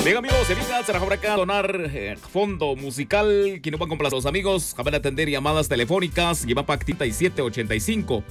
Bien, amigos, amigas, habrá que donar fondo musical. Quien no va a complacer a los amigos, van a atender llamadas telefónicas. Lleva PAC 7785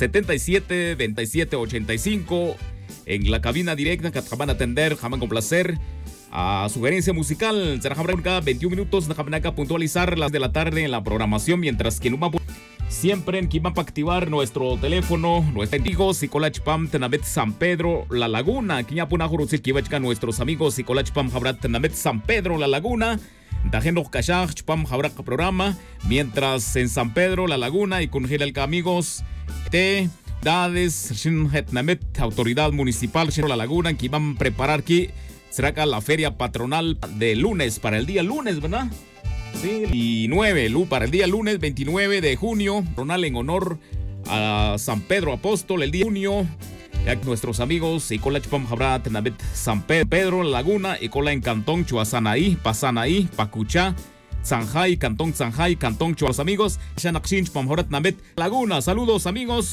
772785. En la cabina directa que van a atender, van a complacer a sugerencia musical. Será cada 21 minutos. Van a puntualizar las de la tarde en la programación. Mientras que no va siempre en Kiman para activar nuestro teléfono, nuestros amigos Sicolachpam Tenabet San Pedro La Laguna. Aquí ya puna jurusil que iba nuestros amigos Sicolachpam Jabrat Tenabet San Pedro La Laguna. Dajeno Kashach Chpam Jabrat programa. Mientras en San Pedro La Laguna y con el amigos te dades Shinhetnamet autoridad municipal La Laguna que iban a preparar aquí será la feria patronal de lunes para el día lunes, ¿verdad? Sí, y 9, para el día lunes 29 de junio, Ronald en honor a San Pedro Apóstol, el día de junio, ya que nuestros amigos y cola Chupam Jabrat Tenabet San Pedro Laguna y cola en Cantón Chuasanaí, Pasanaí, Pacuchá, Sanjay, Cantón Sanjay, Cantón Chuas amigos, Shanaxin Chupam Jabrat Tenabet Laguna, saludos amigos,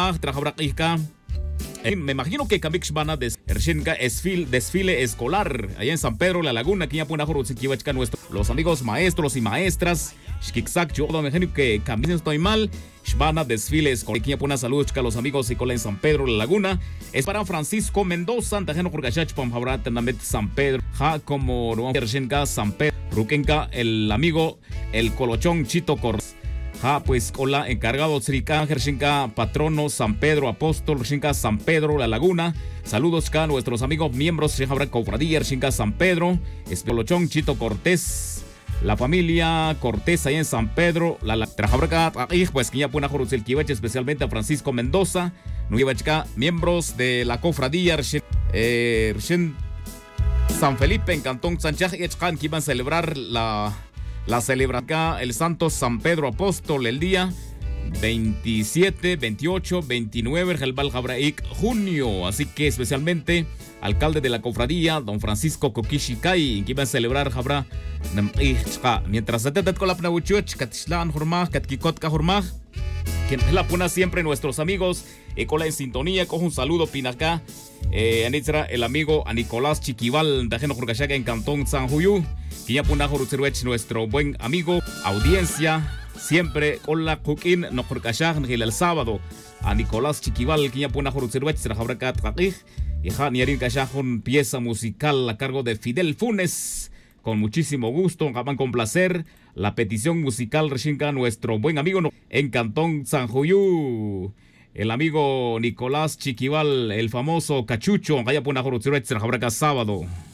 me imagino que Kamix van a desfile escolar allá en San Pedro La Laguna, aquí ya pone los amigos maestros y maestras. Yo me imagino que Kamix estoy mal. Van a desfile escolar, aquí ya pone saludos a los amigos y cola en San Pedro La Laguna. Es para Francisco Mendoza, Tajeno Jorgachach Pamjabrat Tenamet San Pedro, ja como no San Pedro, Ruquenca, el amigo el Colochón Chito Cortés. Pues hola, encargado Srika, Gershinka, patrono San Pedro Apóstol, Gershinka San Pedro La Laguna. Saludos a nuestros amigos miembros de Cofradía, Gershinka San Pedro, Espolochón Chito Cortés, la familia Cortés ahí en San Pedro, pues que ya pone a Jorusel Kivache, especialmente a Francisco Mendoza, miembros de la Cofradía, San Felipe en Cantón Sanchaj y que iban a celebrar la celebración el Santo San Pedro Apóstol el día 27, 28, 29 junio. Así que especialmente alcalde de la cofradía, don Francisco Kokishikay, que iba a celebrar Jabra. Mientras se con la Pnauchuch, Katishlan Hormaj, Katkikotka Hormaj, quien la pone siempre nuestros amigos, Ecola en sintonía, cojo un saludo Pinacá, el amigo a Nicolás Chiquival, de Ajeno Jurgashaga en Cantón San Juyu. Quien puna Joruseruech, nuestro buen amigo, audiencia, siempre con la Kukin, no Jurgashag, el sábado, a Nicolás Chiquival, quien puna Joruseruech, se la Jabrakat Rakij, y Janiarin Kashag, una pieza musical a cargo de Fidel Funes, con muchísimo gusto, van con placer, la petición musical reshinka nuestro buen amigo en Cantón San Juyu. El amigo Nicolás Chiquival, el famoso Cachucho, vaya puna Joruseruech, se la Jabrakat sábado.